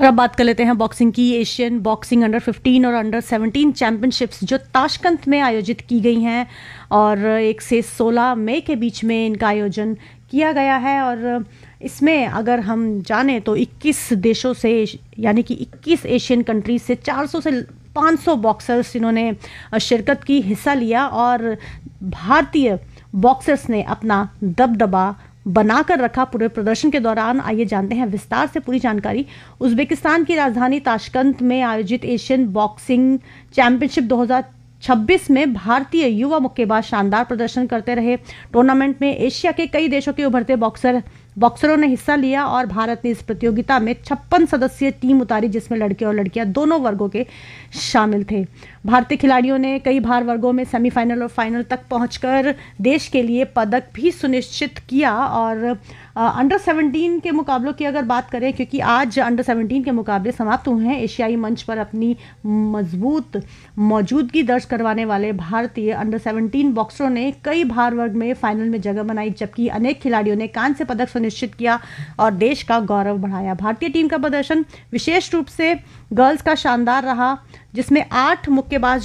और अब बात कर लेते हैं बॉक्सिंग की। एशियन बॉक्सिंग अंडर 15 और अंडर 17 चैंपियनशिप्स जो ताशकंद में आयोजित की गई हैं और 1 से 16 मई के बीच में इनका आयोजन किया गया है। और इसमें अगर हम जानें तो 21 देशों से यानी कि 21 एशियन कंट्रीज से 400 से 500 बॉक्सर्स इन्होंने शिरकत की, हिस्सा लिया और भारतीय बॉक्सर्स ने अपना दबदबा बनाकर रखा पूरे प्रदर्शन के दौरान। आइए जानते हैं विस्तार से पूरी जानकारी। उज्बेकिस्तान की राजधानी ताशकंद में आयोजित एशियन बॉक्सिंग चैंपियनशिप 2026 में भारतीय युवा मुक्केबाज शानदार प्रदर्शन करते रहे। टूर्नामेंट में एशिया के कई देशों के उभरते बॉक्सरों ने हिस्सा लिया और भारत ने इस प्रतियोगिता में 56 सदस्यीय टीम उतारी, जिसमें लड़के और लड़कियां दोनों वर्गों के शामिल थे। भारतीय खिलाड़ियों ने कई भार वर्गों में सेमीफाइनल और फाइनल तक पहुंचकर देश के लिए पदक भी सुनिश्चित किया। और अंडर 17 के मुकाबलों की अगर बात करें, क्योंकि आज अंडर 17 के मुकाबले समाप्त हुए हैं, एशियाई मंच पर अपनी मजबूत मौजूदगी दर्ज करवाने वाले भारतीय अंडर 17 बॉक्सरों ने कई भार वर्ग में फाइनल में जगह बनाई, जबकि अनेक खिलाड़ियों ने कांस्य पदक सुनिश्चित किया और देश का गौरव बढ़ाया। भारतीय टीम का प्रदर्शन विशेष रूप से गर्ल्स का शानदार रहा, जिसमें 8 मुक्केबाज